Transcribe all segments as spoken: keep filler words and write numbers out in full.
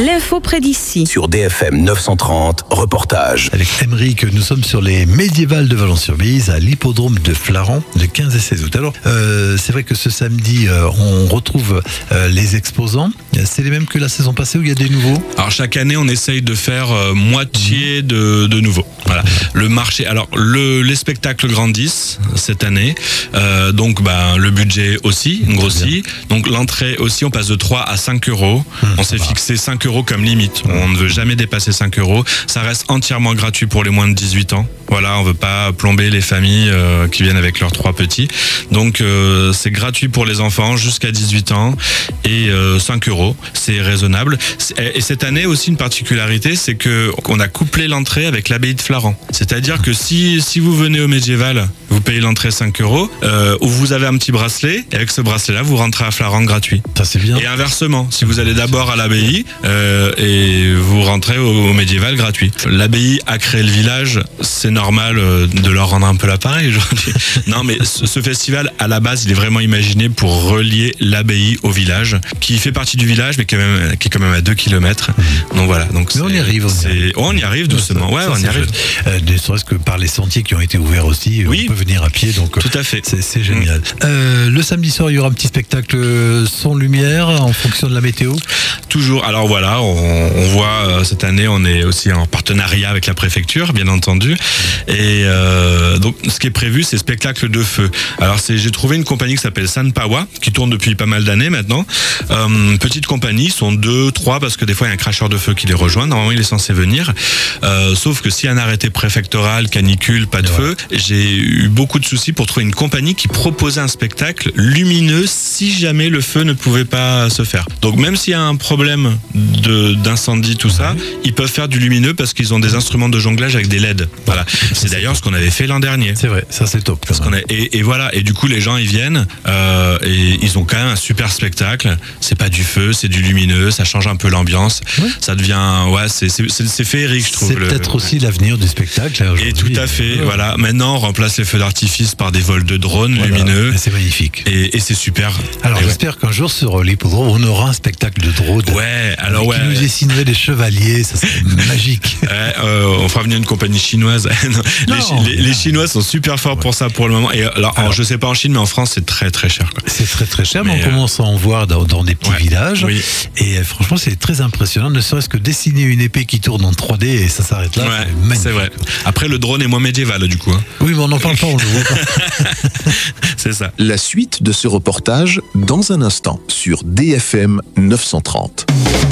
L'info près d'ici. Sur D F M neuf cent trente, reportage. Avec Émeric, nous sommes sur les médiévales de Valence-sur-Bise, à l'hippodrome de Flaran, le quinze et seize août. Alors, euh, c'est vrai que ce samedi, euh, on retrouve euh, les exposants. C'est les mêmes que la saison passée ou il y a des nouveaux ? Alors, chaque année, on essaye de faire euh, moitié de, de nouveaux. Voilà. Le marché, alors, le, les spectacles grandissent cette année. Euh, donc, bah, le budget aussi grossit. Donc, l'entrée aussi, on passe de trois à cinq euros. Mmh, on s'est fixé cinq euros comme limite. On ne veut jamais dépasser cinq euros. Ça reste entièrement gratuit pour les moins de dix-huit ans. Voilà, on veut pas plomber les familles euh, qui viennent avec leurs trois petits. Donc, euh, c'est gratuit pour les enfants jusqu'à dix-huit ans et euh, cinq euros. C'est raisonnable. Et cette année aussi, une particularité, c'est que on a couplé l'entrée avec l'abbaye de Flaran. C'est-à-dire que si, si vous venez au médiéval, vous payez l'entrée cinq euros, euh, ou vous avez un petit bracelet, et avec ce bracelet-là, vous rentrez à Flaran gratuit. Ça, c'est bien. Et inversement, si vous allez d'abord à l'abbaye, euh, et vous rentrez au, au médiéval gratuit. L'abbaye a créé le village, c'est normal euh, de leur rendre un peu l'appareil aujourd'hui. Non, mais ce, ce festival, à la base, il est vraiment imaginé pour relier l'abbaye au village, qui fait partie du village, mais qui est, même, qui est quand même à deux kilomètres. Donc voilà. Donc mais on y arrive. On y arrive, oh, on y arrive doucement. Ouais, ça, on y arrive. Euh, ne serait-ce que par les sentiers qui ont été ouverts aussi, oui, on peut venir à pied. Donc tout à fait. C'est, c'est génial. Mmh. Euh, le samedi soir, il y aura un petit spectacle son-lumière en fonction de la météo. Toujours. Alors voilà, on, on voit euh, cette année, on est aussi en partenariat avec la préfecture, bien entendu. Et euh, donc, ce qui est prévu, c'est spectacle de feu. Alors, c'est, j'ai trouvé une compagnie qui s'appelle Sanpawa, qui tourne depuis pas mal d'années maintenant. Euh, petite compagnie, ils sont deux, trois, parce que des fois, il y a un cracheur de feu qui les rejoint. Normalement, il est censé venir. Euh, sauf que s'il y a un arrêté préfectoral, canicule, pas de ouais. feu, j'ai eu beaucoup de soucis pour trouver une compagnie qui proposait un spectacle lumineux si jamais le feu ne pouvait pas se faire. Donc, même s'il y a un problème de, d'incendie, tout ça, ils peuvent faire du lumineux parce qu'ils ont des instruments de jonglage avec des L E D. Voilà. C'est d'ailleurs ce qu'on avait fait l'an dernier. C'est vrai, ça c'est top. Parce qu'on a, et, et voilà, et du coup les gens ils viennent euh, et ils ont quand même un super spectacle. C'est pas du feu, c'est du lumineux, ça change un peu l'ambiance. Oui. Ça devient, ouais, c'est, c'est, c'est, c'est féerique, je trouve. C'est le, peut-être le, aussi l'avenir du spectacle. Là, et tout à fait, ouais. Voilà. Maintenant on remplace les feux d'artifice par des vols de drones voilà. lumineux. Et c'est magnifique. Et, et c'est super. Alors et j'espère ouais. qu'un jour sur l'hippodrome on aura un spectacle de drone. Ouais, alors ouais. Qui nous dessinerait des chevaliers, ça serait magique. Ouais, euh, on fera venir une compagnie chinoise. non, les, les, les Chinois sont super forts ouais. pour ça pour le moment. Et alors, alors, je sais pas en Chine, mais en France, c'est très très cher. Quoi. C'est très très cher, mais, mais on euh... commence à en voir dans, dans des petits ouais. villages. Oui. Et euh, franchement, c'est très impressionnant. Ne serait-ce que dessiner une épée qui tourne en trois D et ça s'arrête là. Ouais, c'est, c'est vrai. Après, le drone est moins médiéval du coup. Hein. Oui, mais on n'en parle pas, on le voit pas. C'est ça. La suite de ce reportage dans un instant sur D F M neuf cent trente.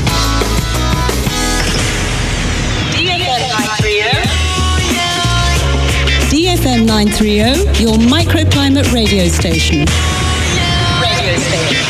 D F M nine thirty, your microclimate radio station. Radio station.